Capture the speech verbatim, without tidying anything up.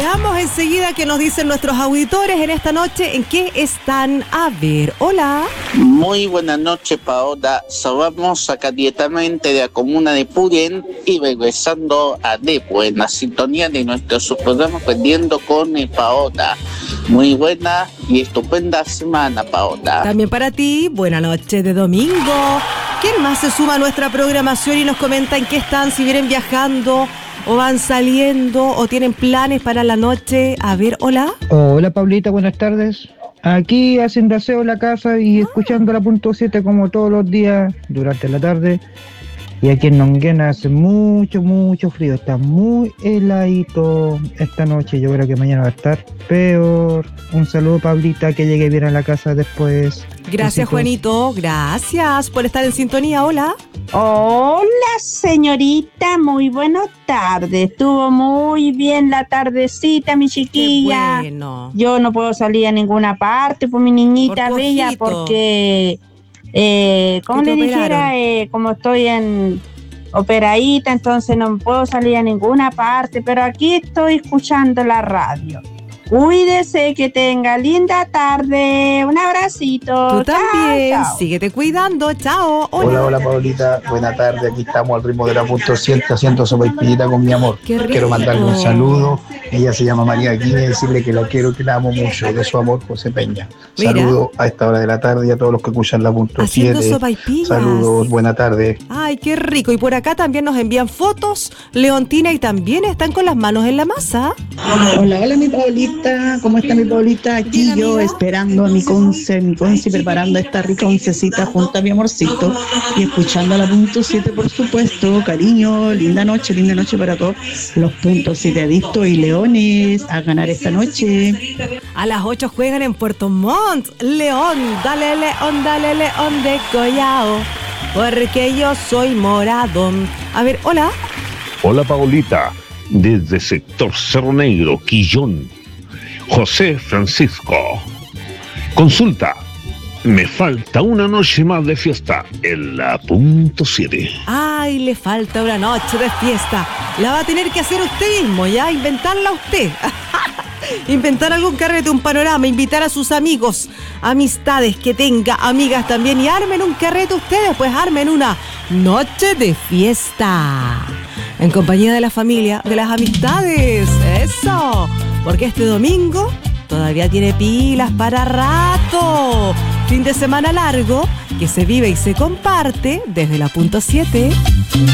Veamos enseguida qué nos dicen nuestros auditores en esta noche, en qué están. A ver, hola. Muy buenas noches, Paola. Saludamos acá directamente de la comuna de Purien y regresando a de buena sintonía de nuestro subprograma Aprendiendo con el Paola. Muy buena y estupenda semana, Paola. También para ti, buena noche de domingo. ¿Quién más se suma a nuestra programación y nos comenta en qué están, si vienen viajando o van saliendo o tienen planes para la noche? A ver, hola. Hola, Paulita, buenas tardes. Aquí haciendo aseo en la casa y ah. escuchando la punto siete como todos los días durante la tarde. Y aquí en Nonguena hace mucho, mucho frío. Está muy heladito esta noche. Yo creo que mañana va a estar peor. Un saludo, Pablita, que llegue bien a la casa después. Gracias, besitos. Juanito. Gracias por estar en sintonía. Hola. Hola, señorita. Muy buenas tardes. Estuvo muy bien la tardecita, mi chiquilla. Qué bueno. Yo no puedo salir a ninguna parte por mi niñita por bella porque... Eh, como le dijera, eh, como estoy en operadita, entonces no puedo salir a ninguna parte, pero aquí estoy escuchando la radio. Cuídese, que tenga linda tarde. Un abracito. Tú también. Chao, chao. Síguete cuidando. Chao. Hola. Hola, hola, Paulita. Buena tarde. Aquí estamos al ritmo de la punto cien, haciendo sopaipillita con mi amor. Quiero mandarle un saludo. Ella se llama María Guínez, decirle que la quiero, que la amo mucho. De su amor, José Peña. Saludos a esta hora de la tarde y a todos los que escuchan la punto siete. Saludos, buena tarde. Ay, qué rico. Y por acá también nos envían fotos, Leontina, y también están con las manos en la masa. Hola, hola, mi Paulita. ¿Cómo está mi Paulita? Aquí bien, yo amiga, esperando a mi Conce, mi Conce, preparando esta rica oncecita junto a mi amorcito y escuchando a la punto siete, por supuesto. Cariño, linda noche, linda noche para todos los puntos siete adictos y leones a ganar esta noche. A las ocho juegan en Puerto Montt. León, dale León, dale León de Collao, porque yo soy morado. A ver, hola. Hola, Paulita, desde sector Cerro Negro, Quillón. José Francisco. Consulta. Me falta una noche más de fiesta en la punto siete. Ay, le falta una noche de fiesta. La va a tener que hacer usted mismo, ¿ya? Inventarla usted. Inventar algún carrete, un panorama, invitar a sus amigos, amistades que tenga, amigas también, y armen un carrete ustedes, pues armen una noche de fiesta. En compañía de la familia, de las amistades. ¡Eso! Porque este domingo todavía tiene pilas para rato. Fin de semana largo que se vive y se comparte desde la punto siete.